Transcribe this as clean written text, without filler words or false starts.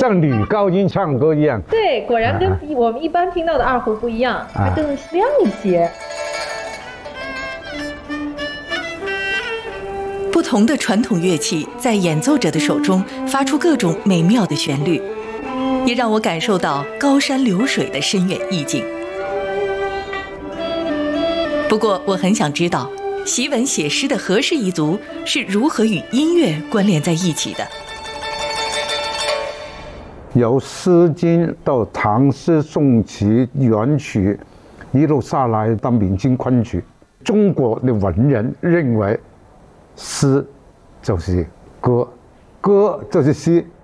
像女高音唱歌一样。 对，果然跟我们一般听到的二胡不一样，它更亮一些。 不同的传统乐器在演奏者的手中发出各种美妙的旋律，也让我感受到高山流水的深远意境。不过，我很想知道，习文写诗的何氏一族是如何与音乐关联在一起的。 由《诗经》到唐诗、宋词、元曲，一路下来到民间昆曲，中国的文人认为诗就是歌，歌就是诗。